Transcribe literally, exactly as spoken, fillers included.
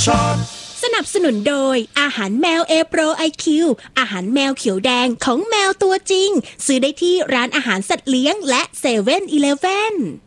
Shop สนับสนุนโดยอาหารแมว A Pro ไอ คิว อาหารแมวเขียวแดงของแมวตัวจริงซื้อได้ที่ร้านอาหารสัตว์เลี้ยงและ เซเว่น อีเลฟเว่น